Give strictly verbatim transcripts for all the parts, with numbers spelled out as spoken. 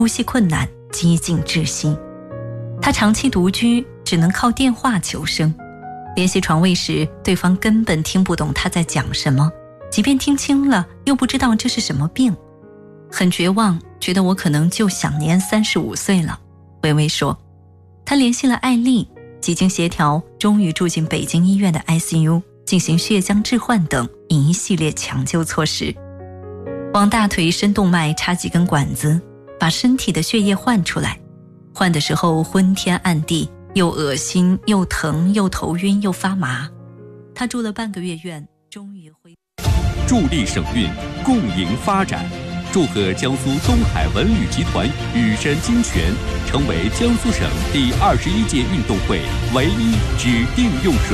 呼吸困难，几近窒息。他长期独居，只能靠电话求生。联系床位时，对方根本听不懂他在讲什么，即便听清了，又不知道这是什么病。很绝望，觉得我可能就享年三十五岁了。微微说，他联系了艾丽，几经协调，终于住进北京医院的 I C U， 进行血浆置换等一系列抢救措施。往大腿深动脉插几根管子，把身体的血液换出来。换的时候昏天暗地，又恶心又疼又头晕又发麻。他住了半个月院，终于恢助力省运，共赢发展。祝贺江苏东海文旅集团雨山金泉成为江苏省第二十一届运动会唯一指定用水。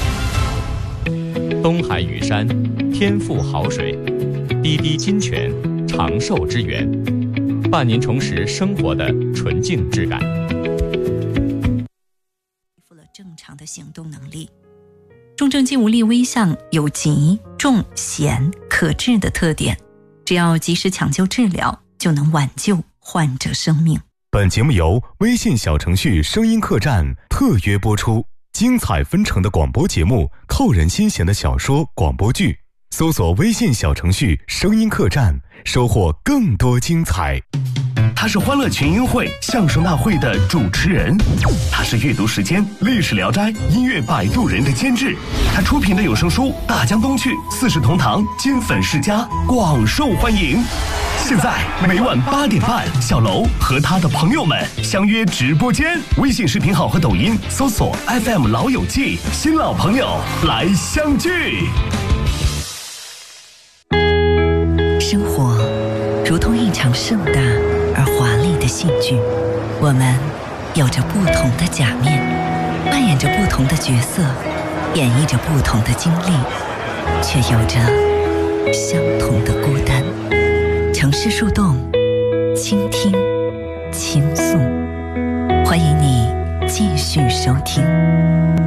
东海雨山，天赋好水，滴滴金泉，长寿之源，伴您重拾生活的纯净质感。 恢复了正常的行动能力。重症肌无力危象有急、重、险、可治的特点，只要及时抢救治疗，就能挽救患者生命。 本节目由微信小程序声音客栈特约播出，精彩纷呈的广播节目，扣人心弦的小说广播剧，搜索微信小程序声音客栈，收获更多精彩。 他是欢乐群英会相声大会的主持人，他是阅读时间历史聊斋音乐摆渡人的监制，他出品的有声书大江东去四世同堂金粉世家广受欢迎。现在每晚八点半，小楼和他的朋友们相约直播间，微信视频号和抖音搜索 F M 老友记，新老朋友来相聚。 生活如同一场盛大而华丽的戏剧，我们有着不同的假面，扮演着不同的角色，演绎着不同的经历，却有着相同的孤单。城市树洞，倾听，倾诉，欢迎你继续收听。